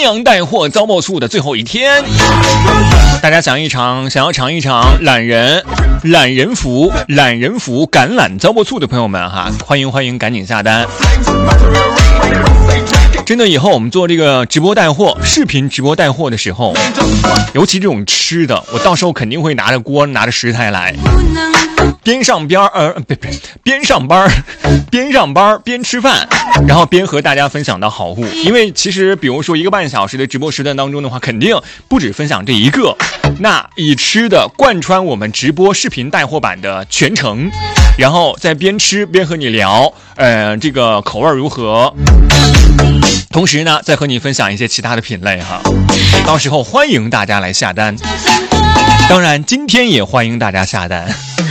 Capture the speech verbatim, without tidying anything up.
襄阳带货遭爆醋的最后一天，大家想一场想要尝一场懒人懒人服懒人服橄榄遭爆醋的朋友们哈，欢迎欢迎，赶紧下单。真的，以后我们做这个直播带货视频直播带货的时候，尤其这种吃的，我到时候肯定会拿着锅拿着食材来，边上边呃别别边上班边上班边吃饭，然后边和大家分享到好物。因为其实比如说一个半小时的直播时段当中的话，肯定不止分享这一个，那以吃的贯穿我们直播视频带货版的全程，然后再边吃边和你聊呃这个口味如何，同时呢再和你分享一些其他的品类哈。到时候欢迎大家来下单，当然今天也欢迎大家下单。